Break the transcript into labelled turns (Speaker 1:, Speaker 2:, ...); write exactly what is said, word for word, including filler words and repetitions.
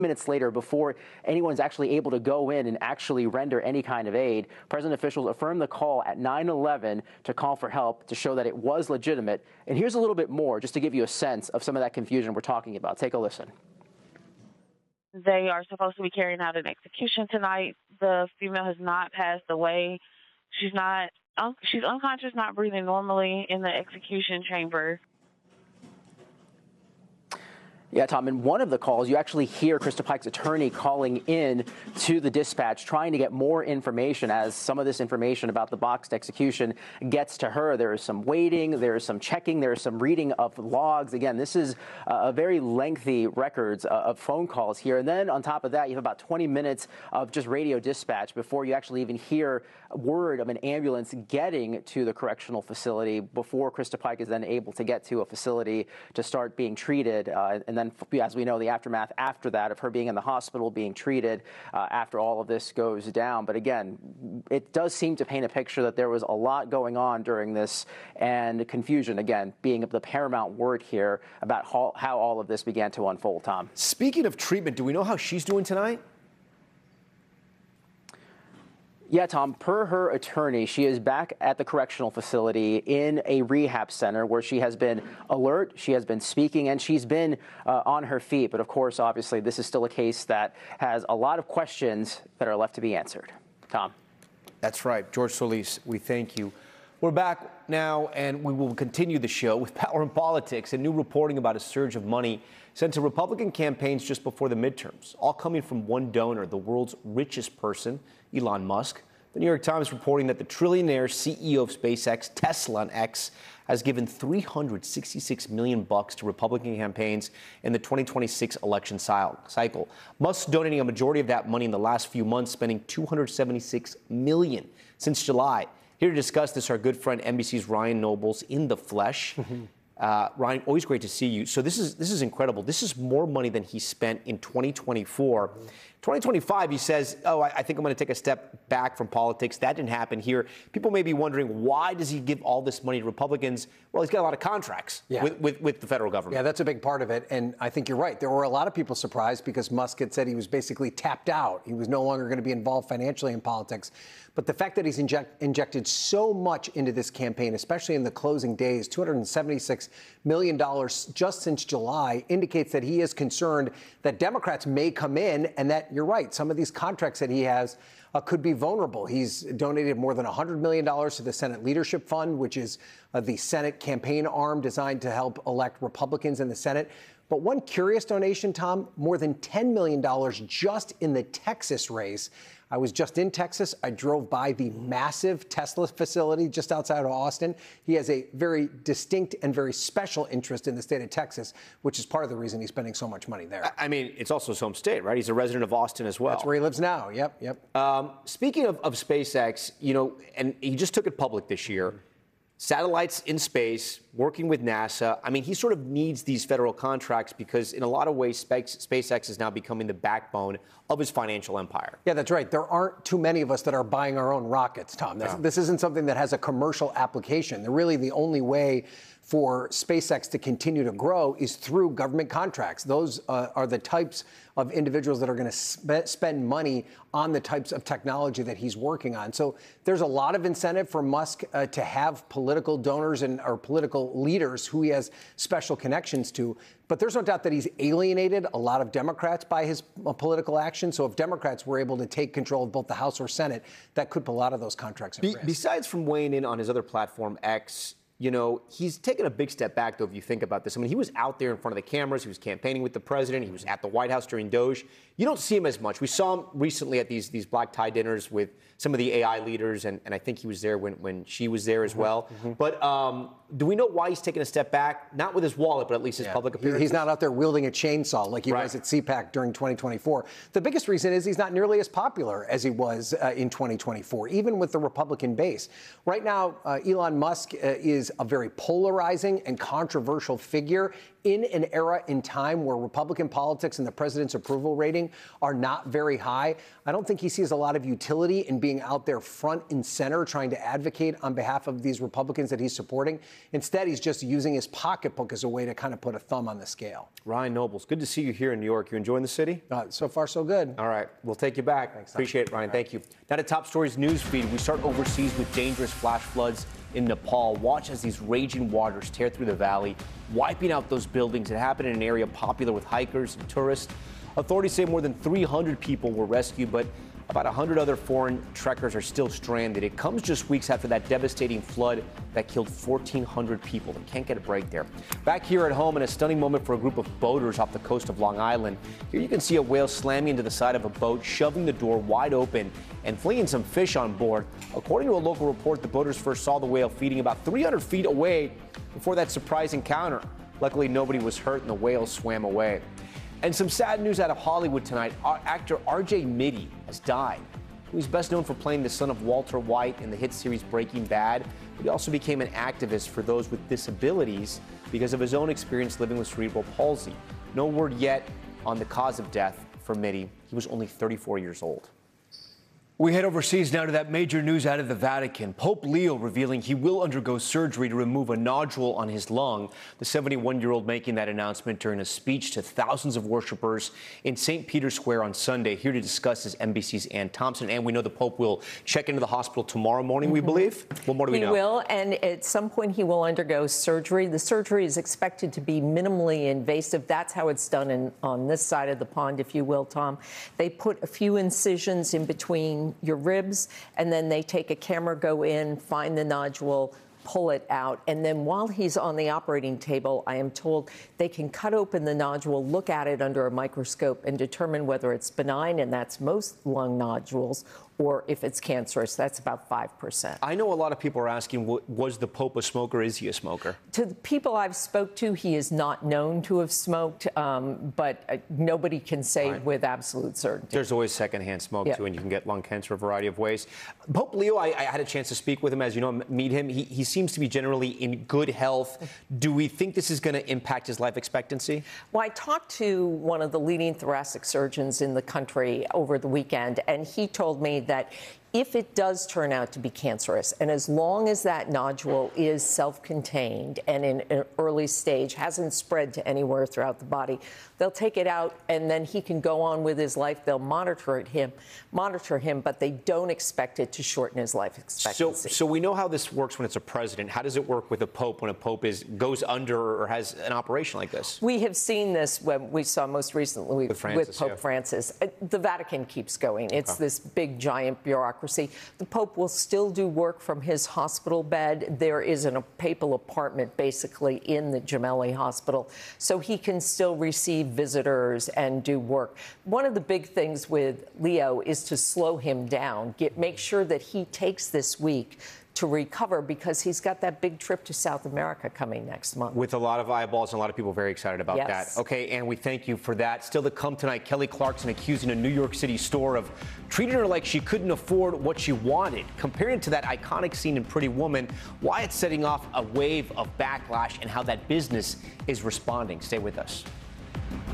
Speaker 1: minutes later, before anyone's actually able to go in and actually render any kind of aid, President officials affirmed the call at nine eleven to call for help to show that it was legitimate. And here's a little bit more just to give you a sense of some of that confusion we're talking about. Take a listen.
Speaker 2: They are supposed to be carrying out an execution tonight. The female has not passed away. She's not, un- she's unconscious, not breathing normally in the execution chamber.
Speaker 1: Yeah, Tom, in one of the calls, you actually hear Krista Pike's attorney calling in to the dispatch, trying to get more information as some of this information about the boxed execution gets to her. There is some waiting, there is some checking, there is some reading of logs. Again, this is a very lengthy records of phone calls here. And then on top of that, you have about twenty minutes of just radio dispatch before you actually even hear word of an ambulance getting to the correctional facility before Krista Pike is then able to get to a facility to start being treated. Uh, and then, as we know, the aftermath after that of her being in the hospital, being treated uh, after all of this goes down. But again, it does seem to paint a picture that there was a lot going on during this, and confusion, again, being the paramount word here about how, how all of this began to unfold, Tom.
Speaker 3: Speaking of treatment, do we know how she's doing tonight?
Speaker 1: Yeah, Tom, per her attorney, she is back at the correctional facility in a rehab center where she has been alert, she has been speaking, and she's been uh, on her feet. But of course, obviously, this is still a case that has a lot of questions that are left to be answered. Tom.
Speaker 3: That's right. George Solis, we thank you. We're back now, and we will continue the show with Power and Politics and new reporting about a surge of money sent to Republican campaigns just before the midterms, all coming from one donor, the world's richest person, Elon Musk. The New York Times reporting that the trillionaire C E O of SpaceX, Tesla and X, has given three hundred sixty-six million bucks to Republican campaigns in the twenty twenty-six election cycle. Musk donating a majority of that money in the last few months, spending two hundred seventy-six million dollars since July. Here to discuss this, our good friend N B C's Ryan Nobles in the flesh. Mm-hmm. Uh, Ryan, always great to see you. So this is this is incredible. This is more money than he spent in twenty twenty-four. Mm-hmm. twenty twenty-five, he says, oh, I, I think I'm going to take a step back from politics. That didn't happen here. People may be wondering, why does he give all this money to Republicans? Well, he's got a lot of contracts yeah. with, with, with the federal government.
Speaker 4: Yeah, that's a big part of it. And I think you're right. There were a lot of people surprised because Musk had said he was basically tapped out. He was no longer going to be involved financially in politics. But the fact that he's inject, injected so much into this campaign, especially in the closing days, two hundred seventy-six million dollars just since July, indicates that he is concerned that Democrats may come in and that, you're right, some of these contracts that he has uh, could be vulnerable. He's donated more than one hundred million dollars to the Senate Leadership Fund, which is uh, the Senate campaign arm designed to help elect Republicans in the Senate. But one curious donation, Tom, more than ten million dollars just in the Texas race. I was just in Texas. I drove by the massive Tesla facility just outside of Austin. He has a very distinct and very special interest in the state of Texas, which is part of the reason he's spending so much money there.
Speaker 3: I mean, it's also his home state, right? He's a resident of Austin as well.
Speaker 4: That's where he lives now. Yep, yep.
Speaker 3: Um, speaking of, of SpaceX, you know, and he just took it public this year. Satellites in space, working with NASA. I mean, he sort of needs these federal contracts because in a lot of ways, Space, SpaceX is now becoming the backbone of his financial empire.
Speaker 4: Yeah, that's right. There aren't too many of us that are buying our own rockets, Tom. This, no. this isn't something that has a commercial application. They're really the only way for SpaceX to continue to grow is through government contracts. Those uh, are the types of individuals that are going to sp- spend money on the types of technology that he's working on. So there's a lot of incentive for Musk uh, to have political donors and or political leaders who he has special connections to. But there's no doubt that he's alienated a lot of Democrats by his uh, political action. So if Democrats were able to take control of both the House or Senate, that could put a lot of those contracts at
Speaker 3: Be-
Speaker 4: risk.
Speaker 3: Besides from weighing in on his other platform, X, you know, he's taken a big step back, though, if you think about this. I mean, he was out there in front of the cameras. He was campaigning with the president. He was at the White House during Doge. You don't see him as much. We saw him recently at these these black tie dinners with some of the A I leaders, and, and I think he was there when, when she was there as well. Mm-hmm. But um, do we know why he's taken a step back? Not with his wallet, but at least his yeah. public appearances.
Speaker 4: He's not out there wielding a chainsaw like he right. was at C PAC during twenty twenty-four. The biggest reason is he's not nearly as popular as he was uh, in twenty twenty-four, even with the Republican base. Right now, uh, Elon Musk uh, is a very polarizing and controversial figure in an era in time where Republican politics and the president's approval rating are not very high. I don't think he sees a lot of utility in being out there front and center trying to advocate on behalf of these Republicans that he's supporting. Instead, he's just using his pocketbook as a way to kind of put a thumb on the scale.
Speaker 3: Ryan Nobles, good to see you here in New York. You enjoying the city?
Speaker 4: Uh, so far, so good.
Speaker 3: All right, we'll take you back.
Speaker 4: Thanks,
Speaker 3: Appreciate it, Ryan. Thank you. Now to Top Stories news feed. We start overseas with dangerous flash floods in Nepal. Watch as these raging waters tear through the valley, wiping out those buildings. It happened in an area popular with hikers and tourists. Authorities say more than three hundred people were rescued, but about one hundred other foreign trekkers are still stranded. It comes just weeks after that devastating flood that killed fourteen hundred people. They can't get a break there. Back here at home, in a stunning moment for a group of boaters off the coast of Long Island. Here you can see a whale slamming into the side of a boat, shoving the door wide open and flinging some fish on board. According to a local report, the boaters first saw the whale feeding about three hundred feet away before that surprise encounter. Luckily, nobody was hurt and the whale swam away. And some sad news out of Hollywood tonight. Our actor R J Mitte has died. He's best known for playing the son of Walter White in the hit series Breaking Bad, but he also became an activist for those with disabilities because of his own experience living with cerebral palsy. No word yet on the cause of death for Mitte. He was only thirty-four years old. We head overseas now to that major news out of the Vatican. Pope Leo revealing he will undergo surgery to remove a nodule on his lung. The seventy-one-year-old making that announcement during a speech to thousands of worshipers in Saint Peter's Square on Sunday. Here to discuss is N B C's Ann Thompson. And we know the Pope will check into the hospital tomorrow morning, mm-hmm. we believe. What more do we
Speaker 5: he
Speaker 3: know?
Speaker 5: He will, and at some point he will undergo surgery. The surgery is expected to be minimally invasive. That's how it's done in, on this side of the pond, if you will, Tom. They put a few incisions in between your ribs, and then they take a camera, go in, find the nodule, pull it out. And then while he's on the operating table, I am told they can cut open the nodule, look at it under a microscope, and determine whether it's benign, and that's most lung nodules, or if it's cancerous. That's about five percent.
Speaker 3: I know a lot of people are asking, was the Pope a smoker? Is he a smoker?
Speaker 5: To the people I've spoke to, he is not known to have smoked, um, but uh, nobody can say right. with absolute certainty.
Speaker 3: There's always secondhand smoke, yeah. too, and you can get lung cancer a variety of ways. Pope Leo, I, I had a chance to speak with him, as you know, meet him. He, he seems to be generally in good health. Do we think this is going to impact his life expectancy?
Speaker 5: Well, I talked to one of the leading thoracic surgeons in the country over the weekend, and he told me that if it does turn out to be cancerous, and as long as that nodule is self-contained and in an early stage, hasn't spread to anywhere throughout the body, they'll take it out and then he can go on with his life. They'll monitor it, him, monitor him, but they don't expect it to shorten his life expectancy.
Speaker 3: So, so we know how this works when it's a president. How does it work with a pope when a pope is goes under or has an operation like this?
Speaker 5: We have seen this when we saw most recently with, Francis, with Pope yeah. Francis. The Vatican keeps going. It's okay. this big, giant bureaucracy. The Pope will still do work from his hospital bed. There is an, a papal apartment basically in the Gemelli Hospital, so he can still receive visitors and do work. One of the big things with Leo is to slow him down, get, make sure that he takes this week to recover, because he's got that big trip to South America coming next month.
Speaker 3: With a lot of eyeballs and a lot of people very excited about
Speaker 5: yes.
Speaker 3: that. Okay, and we thank you for that. Still to come tonight, Kelly Clarkson accusing a New York City store of treating her like she couldn't afford what she wanted. Comparing it to that iconic scene in Pretty Woman, why it's setting off a wave of backlash and how that business is responding. Stay with us.